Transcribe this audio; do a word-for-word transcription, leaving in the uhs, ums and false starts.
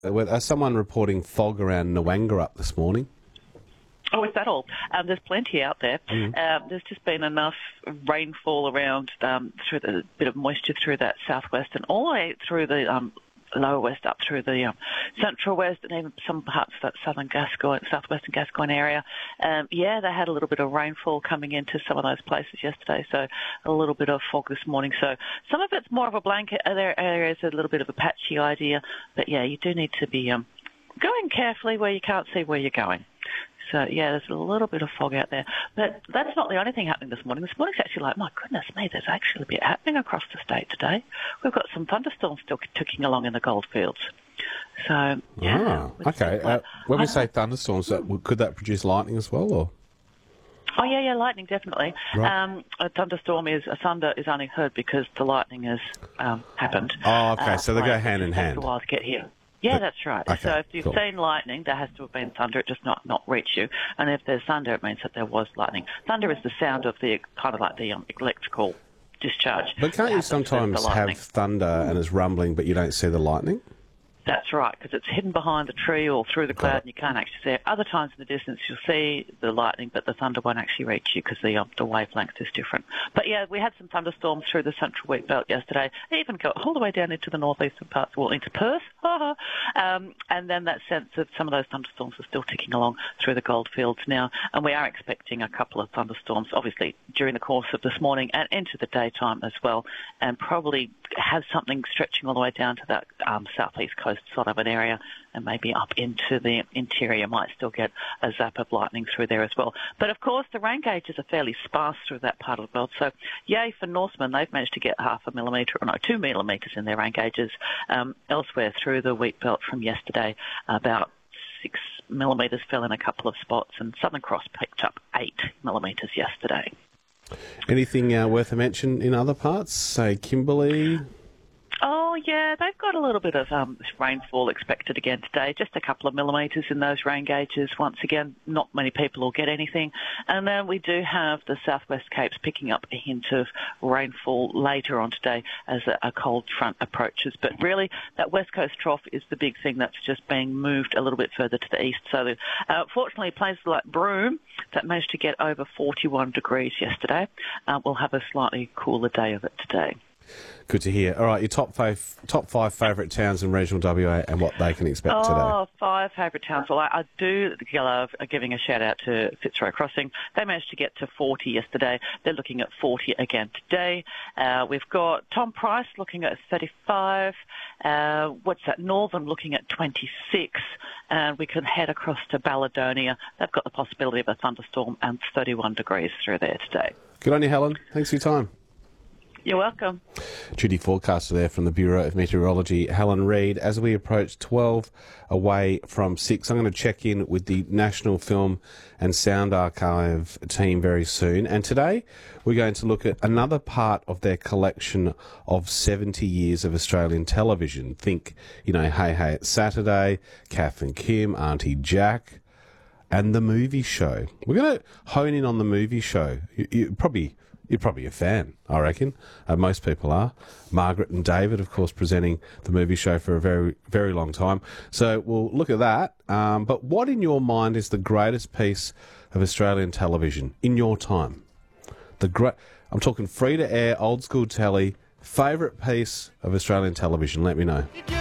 Uh, someone reporting fog around Nwangurup this morning. Oh, is that all? Um, there's plenty out there. Mm. Um, there's just been enough rainfall around um, through the bit of moisture through that southwest and all the way through the um, lower west up through the um, central west and even some parts of that southern Gascoyne, southwestern Gascoyne area. Um, yeah, they had a little bit of rainfall coming into some of those places yesterday, so a little bit of fog this morning. So some of it's more of a blanket, other areas a little bit of a patchy idea. But yeah, you do need to be um, going carefully where you can't see where you're going. So, yeah, there's a little bit of fog out there. But that's not the only thing happening this morning. This morning's actually like, my goodness me, there's actually a bit happening across the state today. We've got some thunderstorms still ticking along in the goldfields. So, yeah. Ah, okay. Uh, when we say thunderstorms, that, could that produce lightning as well, or...? Oh, yeah, yeah, lightning, definitely. Right. Um, a thunderstorm is, a thunder is only heard because the lightning has um, happened. Oh, okay, uh, so they go hand in hand. It takes a while to get here. Yeah, that's right. Okay, so if you've cool. seen lightning, there has to have been thunder. It just not, not reach you. And if there's thunder, it means that there was lightning. Thunder is the sound of the kind of like the um, electrical discharge. But can't you sometimes have thunder and it's rumbling, but you don't see the lightning? That's right, because it's hidden behind the tree or through the cloud and you can't actually see it. Other times in the distance you'll see the lightning, but the thunder won't actually reach you because the, um, the wavelength is different. But yeah, we had some thunderstorms through the central wheat belt yesterday. They even got all the way down into the northeastern parts, well, into Perth. um, and then that sense of some of those thunderstorms are still ticking along through the goldfields now. And we are expecting a couple of thunderstorms, obviously, during the course of this morning and into the daytime as well, and probably have something stretching all the way down to that um, southeast coast sort of an area and maybe up into the interior. Might still get a zap of lightning through there as well. But of course the rain gauges are fairly sparse through that part of the world, so yay for Norsemen, they've managed to get half a millimetre, or no, two millimetres in their rain gauges. Um, elsewhere through the wheat belt from yesterday, about six millimetres fell in a couple of spots, and Southern Cross picked up eight millimetres yesterday. Anything uh, worth a mention in other parts, say Kimberley? Oh, yeah, they've got a little bit of um, rainfall expected again today, just a couple of millimetres in those rain gauges. Once again, not many people will get anything. And then we do have the Southwest Capes picking up a hint of rainfall later on today as a, a cold front approaches. But really, that West Coast trough is the big thing that's just being moved a little bit further to the east. So, that, uh, fortunately, places like Broome that managed to get over forty-one degrees yesterday uh, will have a slightly cooler day of it today. Good to hear. All right, your top five top five favourite towns in regional W A and what they can expect oh, today. Oh, five favourite towns. Well, I, I do love giving a shout-out to Fitzroy Crossing. They managed to get to forty yesterday. They're looking at forty again today. Uh, we've got Tom Price looking at thirty-five. Uh, what's that? Northern looking at twenty-six. And we can head across to Balladonia. They've got the possibility of a thunderstorm and thirty-one degrees through there today. Good on you, Helen. Thanks for your time. You're welcome. Duty forecaster there from the Bureau of Meteorology, Helen Reid. As we approach twelve away from six, I'm going to check in with the National Film and Sound Archive team very soon. And today we're going to look at another part of their collection of seventy years of Australian television. Think, you know, Hey Hey It's Saturday, Kath and Kim, Auntie Jack, and The Movie Show. We're going to hone in on The Movie Show. You, you probably... You're probably a fan, I reckon. Uh, most people are. Margaret and David, of course, presenting The Movie Show for a very, very long time. So we'll look at that. Um, but what, in your mind, is the greatest piece of Australian television in your time? The great, I'm talking free-to-air, old-school telly, favourite piece of Australian television. Let me know.